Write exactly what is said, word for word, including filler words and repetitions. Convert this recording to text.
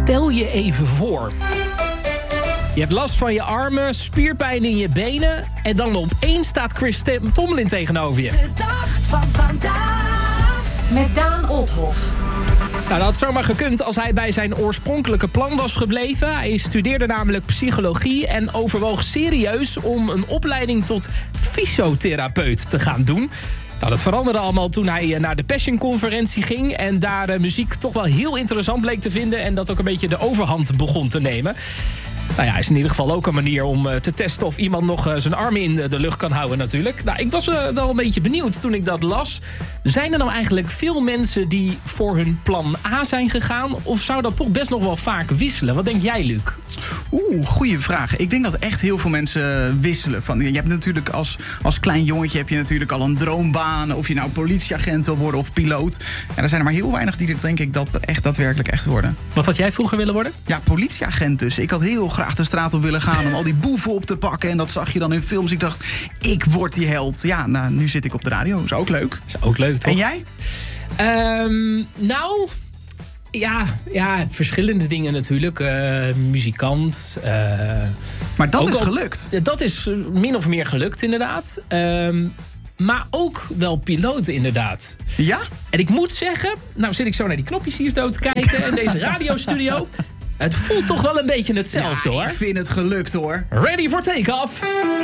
Stel je even voor. Je hebt last van je armen, spierpijn in je benen... en dan opeens staat Chris Tomlin tegenover je. De dag van vandaag met Daan Othoff. Nou, dat had zomaar gekund als hij bij zijn oorspronkelijke plan was gebleven. Hij studeerde namelijk psychologie en overwoog serieus... om een opleiding tot fysiotherapeut te gaan doen. Nou, dat veranderde allemaal toen hij naar de Passion-conferentie ging... en daar muziek toch wel heel interessant bleek te vinden... en dat ook een beetje de overhand begon te nemen. Nou ja, is in ieder geval ook een manier om uh, te testen... of iemand nog uh, zijn armen in de lucht kan houden natuurlijk. Nou, ik was uh, wel een beetje benieuwd toen ik dat las. Zijn er nou eigenlijk veel mensen die voor hun plan A zijn gegaan... of zou dat toch best nog wel vaak wisselen? Wat denk jij, Luc? Oeh, goede vraag. Ik denk dat echt heel veel mensen wisselen. Van, je hebt natuurlijk als, als klein jongetje heb je natuurlijk al een droombaan... of je nou politieagent wil worden of piloot. En er zijn er maar heel weinig die denk ik dat echt daadwerkelijk echt worden. Wat had jij vroeger willen worden? Ja, politieagent dus. Ik had heel graag de straat op willen gaan om al die boeven op te pakken. En dat zag je dan in films. Ik dacht, ik word die held. Ja, nou, nu zit ik op de radio. Is ook leuk. Is ook leuk, toch? En jij? Um, nou... Ja, ja, verschillende dingen natuurlijk. Uh, muzikant. Uh, maar dat is al, gelukt. Dat is min of meer gelukt, inderdaad. Um, maar ook wel piloot, inderdaad. Ja? En ik moet zeggen, nou zit ik zo naar die knopjes hier zo te kijken... in deze radiostudio. Het voelt toch wel een beetje hetzelfde, ja, hoor. Ik vind het gelukt, hoor. Ready for take-off.